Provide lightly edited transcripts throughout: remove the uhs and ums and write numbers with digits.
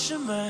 chemin.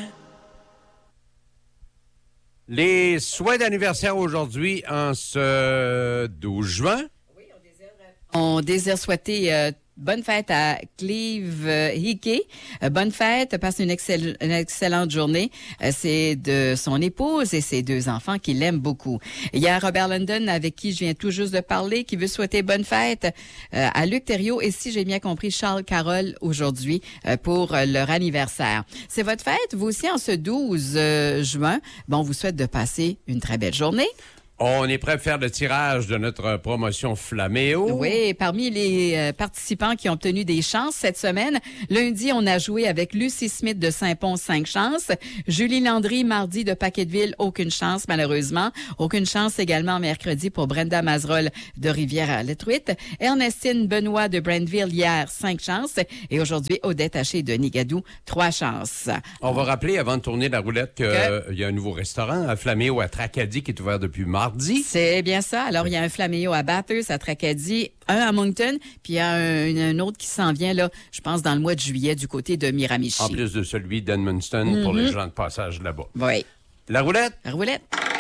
Les souhaits d'anniversaire aujourd'hui en ce 12 juin. On désire souhaiter bonne fête à Clive Hickey. Bonne fête, passe une excellente journée. C'est de son épouse et ses 2 enfants qui l'aiment beaucoup. Il y a Robert London, avec qui je viens tout juste de parler, qui veut souhaiter bonne fête à Luc Thériault et, si j'ai bien compris, Charles Carole aujourd'hui pour leur anniversaire. C'est votre fête, vous aussi, en ce 12 juin. Bon, on vous souhaite de passer une très belle journée. On est prêt à faire le tirage de notre promotion Flaméo. Oui, parmi les participants qui ont obtenu des chances cette semaine, lundi, on a joué avec Lucie Smith de Saint-Pons, 5 chances. Julie Landry, mardi de Paquetteville, aucune chance, malheureusement. Aucune chance également mercredi pour Brenda Mazerolle de Rivière-à-la-Truite. Ernestine Benoît de Brandeville hier, 5 chances. Et aujourd'hui, Odette Haché de Nigadou, 3 chances. On va rappeler, avant de tourner la roulette, qu'il y a un nouveau restaurant à Flaméo à Tracadie qui est ouvert depuis mardi. C'est bien ça. Alors, il y a un Flaméo à Bathurst, à Tracadie, un à Moncton, puis il y a un autre qui s'en vient, là, je pense, dans le mois de juillet, du côté de Miramichi. En plus de celui d'Edmundston pour les gens de passage là-bas. Oui. La roulette? La roulette.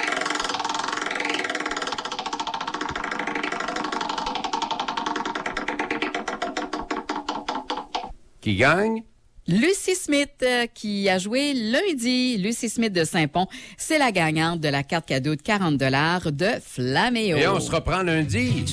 Qui gagne? Lucie Smith, qui a joué lundi. Lucie Smith de Saint-Pons, c'est la gagnante de la carte cadeau de 40 $ de Flaméo. Et on se reprend lundi.